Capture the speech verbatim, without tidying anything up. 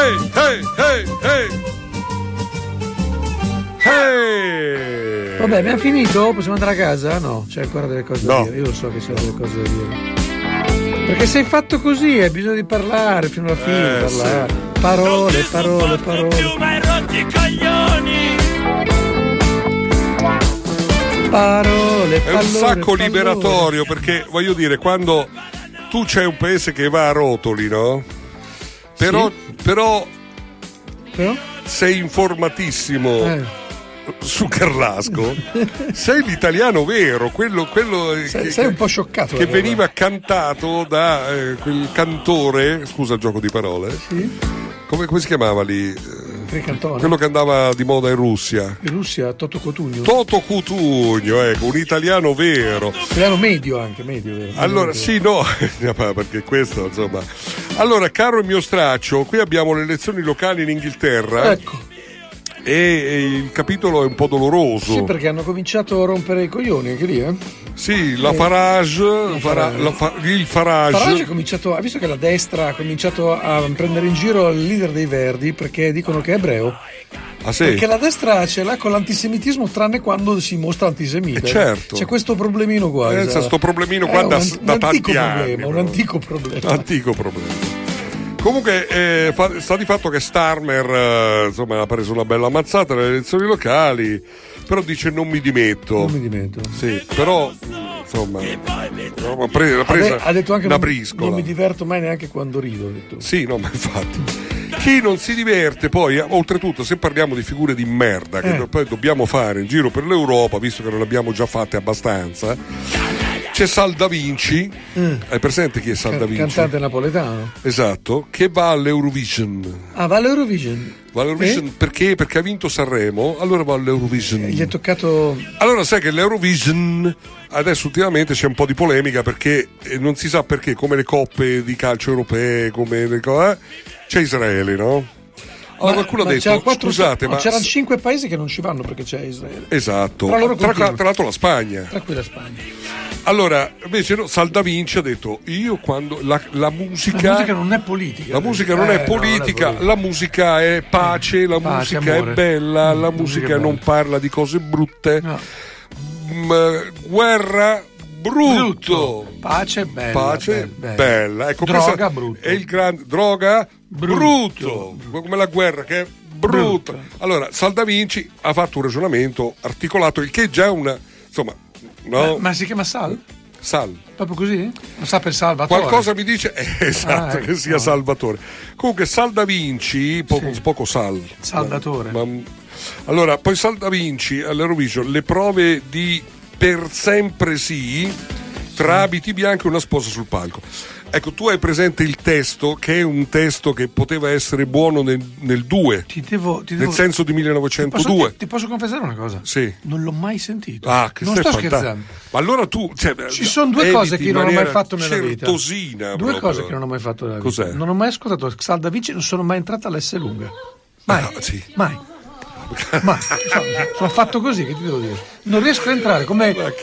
Hey, hey, hey, hey. Hey. Vabbè, abbiamo finito? Possiamo andare a casa? No, c'è ancora delle cose da No. dire. Io lo so che c'è delle cose da dire. Perché sei fatto così, hai bisogno di parlare fino alla fine. Eh, parlare. sì. Parole, parole, parole. Parole, È un pallore, sacco pallore. liberatorio, perché voglio dire, quando tu c'hai un paese che va a rotoli, no? Però, però Però? sei informatissimo Eh. su Carrasco, sei l'italiano vero, quello, quello Sei, che, sei un po' scioccato. che da veniva cantato da eh, quel cantore, scusa il gioco di parole, Sì? come, come si chiamava lì? Eh, Tre cantoni. quello che andava di moda in Russia. In Russia, Toto Cotugno. Toto Cutugno, ecco, un italiano vero. Italiano medio anche, medio. Vero? Allora, Medio. sì, no, perché questo, insomma. Allora, caro il mio straccio, qui abbiamo le elezioni locali in Inghilterra Ecco. e, e il capitolo è un po' doloroso. Sì, perché hanno cominciato a rompere i coglioni anche lì, eh? Sì, la Farage, Fara- la Fa- il Farage, Farage ha cominciato, ha visto che la destra ha cominciato a prendere in giro il leader dei Verdi perché dicono che è ebreo. ah, sì. Perché la destra ce l'ha con l'antisemitismo tranne quando si mostra antisemita. Eh, certo. C'è questo problemino qua. Eh, esatto. sto problemino È qua un, da, un da antico tanti anni. problema, un però. antico problema. Antico problema. Comunque eh, fa- sta di fatto che Starmer eh, insomma ha preso una bella ammazzata nelle elezioni locali, però dice non mi dimetto. Non mi dimentico. Sì, però insomma ha pre- ha Ha, presa de- ha detto anche una non, briscola. non mi diverto mai neanche quando rido. Ha detto. Sì, no, ma infatti. Chi non si diverte poi, eh, oltretutto, se parliamo di figure di merda che Eh. poi dobbiamo fare in giro per l'Europa, visto che non le abbiamo già fatte abbastanza, c'è Sal Da Vinci. Mm. Hai presente chi è Sal Da Can- Vinci? cantante napoletano. Esatto, che va all'Eurovision. Ah, va all'Eurovision. Va all'Eurovision Eh? perché? Perché ha vinto Sanremo, allora va all'Eurovision. Gli è toccato. Allora sai che l'Eurovision adesso ultimamente c'è un po' di polemica perché eh, non si sa perché, come le coppe di calcio europee, come le co- eh, c'è Israele, no? Allora qualcuno ha ma detto c'era quattro- scusate, no, ma c'erano cinque paesi che non ci vanno perché c'è Israele. esatto, Tra loro tra, continua. tra l'altro la Spagna. Tra cui la Spagna. Allora invece no, Sal Da Vinci ha detto io quando la, la musica La musica non è politica. La musica non Eh, è no, politica, non è la musica è pace, la Pace, musica amore. è bella, la Mm, musica musica è non bella. parla di cose brutte. No. Mm, guerra brutto. Brutto. Pace bella. Pace bella. bella. Ecco, Droga questa brutto. È il grande droga Brutto. brutto. Come la guerra che è brutta. Brutto. Allora, Sal Da Vinci ha fatto un ragionamento articolato, il che è già una insomma, no? Ma, ma si chiama Sal? Sal. Proprio così? Lo sa per Salvatore? Qualcosa mi dice eh, esatto, Ah, ecco. che sia Salvatore. Comunque Sal Da Vinci, poco, Sì. poco Sal. Salvatore. Ma- allora, poi Sal Da Vinci all'Eurovision, le prove di Per sempre sì, tra abiti bianchi e una sposa sul palco. Ecco, tu hai presente il testo, che è un testo che poteva essere buono nel, nel due, Ti devo, ti nel devo... senso di Ti posso, millenovecentodue. ti, ti posso confessare una cosa? Sì. Non l'ho mai sentito. Ah, che non stai sto fanta- scherzando. Ma allora tu cioè, Ci sono due eviti cose che in io non ho mai maniera fatto nella vita. certosina Due proprio. cose che non ho mai fatto nella vita. Cos'è? Non ho mai ascoltato Sal Da Vinci, non sono mai entrata all'S lunga. Mai. Ah, sì. Mai. Ma sono, sono fatto così, che ti devo dire? Non riesco a entrare come